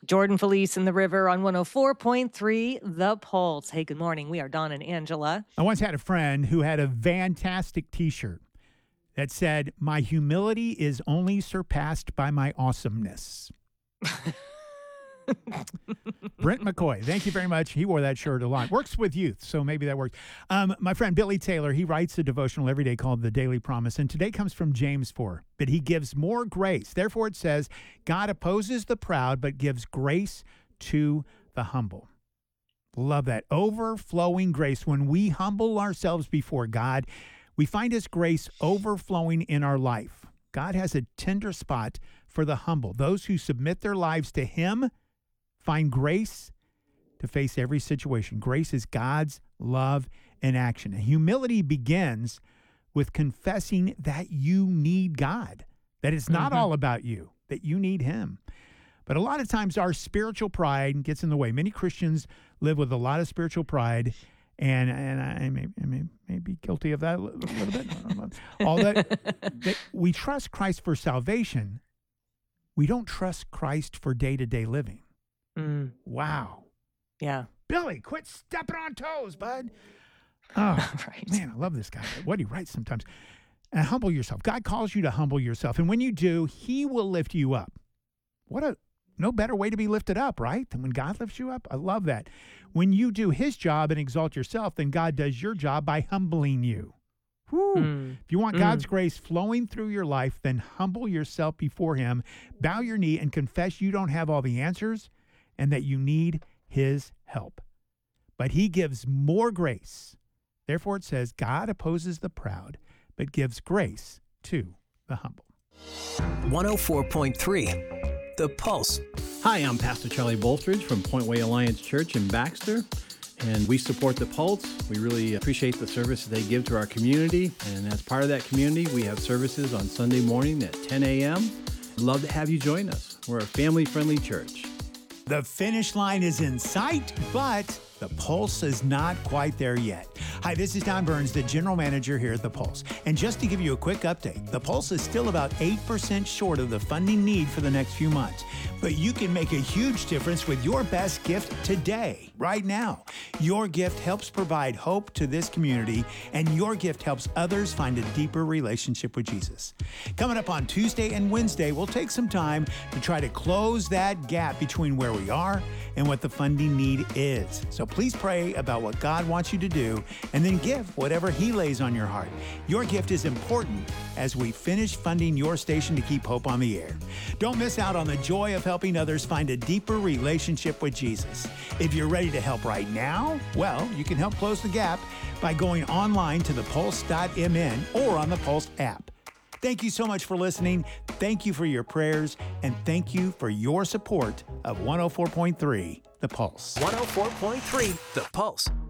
Jordan Felice in the river on 104.3 The Pulse. Hey, good morning. We are Don and Angela. I once had a friend who had a fantastic t-shirt that said, "My humility is only surpassed by my awesomeness." Brent McCoy, thank you very much. He wore that shirt a lot. Works with youth, so maybe that works. My friend Billy Taylor, he writes a devotional every day called The Daily Promise, and today comes from James 4. But he gives more grace. Therefore, it says, God opposes the proud, but gives grace to the humble. Love that. Overflowing grace. When we humble ourselves before God, we find His grace overflowing in our life. God has a tender spot for the humble. Those who submit their lives to Him find grace to face every situation. Grace is God's love in action. And humility begins with confessing that you need God, that it's not all about you, that you need Him. But a lot of times our spiritual pride gets in the way. Many Christians live with a lot of spiritual pride, and I may be guilty of that a little bit. All that we trust Christ for salvation. We don't trust Christ for day-to-day living. Wow. Yeah. Billy, quit stepping on toes, bud. Oh, Right. man, I love this guy. What he writes sometimes. And humble yourself. God calls you to humble yourself. And when you do, He will lift you up. No better way to be lifted up, right? Than when God lifts you up. I love that. When you do His job and exalt yourself, then God does your job by humbling you. If you want God's grace flowing through your life, then humble yourself before Him, bow your knee, and confess you don't have all the answers and that you need His help. But He gives more grace. Therefore, it says, God opposes the proud, but gives grace to the humble. 104.3 The Pulse. Hi, I'm Pastor Charlie Boltridge from Point Way Alliance Church in Baxter, and we support The Pulse. We really appreciate the service they give to our community, and as part of that community, we have services on Sunday morning at 10 a.m. I'd love to have you join us. We're a family-friendly church. The finish line is in sight, but the Pulse is not quite there yet. Hi, this is Don Burns, the General Manager here at the Pulse. And just to give you a quick update, the Pulse is still about 8% short of the funding need for the next few months. But you can make a huge difference with your best gift today, right now. Your gift helps provide hope to this community, and your gift helps others find a deeper relationship with Jesus. Coming up on Tuesday and Wednesday, we'll take some time to try to close that gap between where we are and what the funding need is. So please pray about what God wants you to do and then give whatever He lays on your heart. Your gift is important as we finish funding your station to keep hope on the air. Don't miss out on the joy of helping others find a deeper relationship with Jesus. If you're ready to help right now, well, you can help close the gap by going online to thepulse.mn or on the Pulse app. Thank you so much for listening. Thank you for your prayers, and thank you for your support of 104.3 The Pulse. 104.3 The Pulse.